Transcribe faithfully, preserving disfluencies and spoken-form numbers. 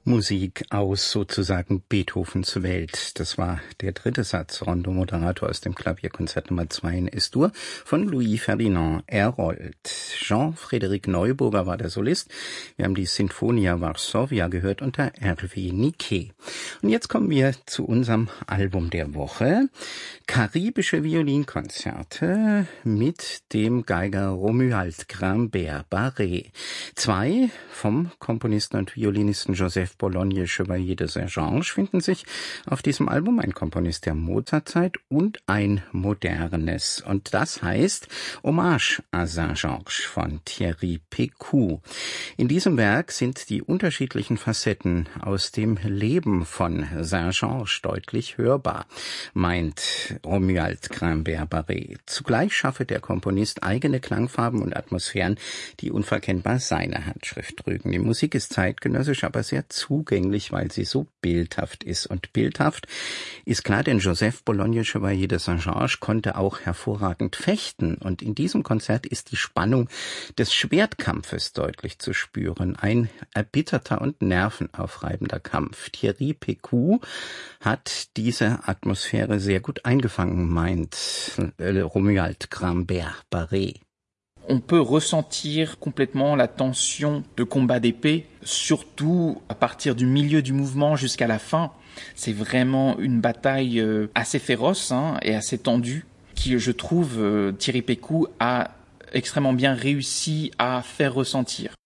Musik aus sozusagen Beethovens Welt. Das war der dritte Satz, Rondo Moderato aus dem Klavierkonzert Nummer zwei in S-Dur von Louis Ferdinand Herold. Jean-Frédéric Neuburger war der Solist. Wir haben die Sinfonia Varsovia gehört unter Hervé Niquet. Und jetzt kommen wir zu unserem Album der Woche. Karibische Violinkonzerte mit dem Geiger Romuald Grimbert-Barré. Zwei vom Komponisten und Violinisten Joseph Bologne Chevalier de Saint-Georges finden sich auf diesem Album, ein Komponist der Mozartzeit und ein modernes. Und das heißt Hommage à Saint-Georges von Thierry Pécou. In diesem Werk sind die unterschiedlichen Facetten aus dem Leben von Saint-Georges deutlich hörbar, meint Romuald Grimbert-Barré. Zugleich schaffe der Komponist eigene Klangfarben und Atmosphären, die unverkennbar seine Handschrift trügen. Die Musik ist zeitgenössisch, aber sehr zugänglich, weil sie so bildhaft ist. Und bildhaft ist klar, denn Joseph Bologne Chevalier de Saint-Georges konnte auch hervorragend fechten. Und in diesem Konzert ist die Spannung des Schwertkampfes deutlich zu spüren. Ein erbitterter und nervenaufreibender Kampf. Thierry Pécou hat diese Atmosphäre sehr gut eingefangen, meint Romuald Grimbert-Barré. On peut ressentir complètement la tension de combat d'épée, surtout à partir du milieu du mouvement jusqu'à la fin. C'est vraiment une bataille assez féroce hein, et assez tendue qui, je trouve, Thierry Pécou a extrêmement bien réussi à faire ressentir.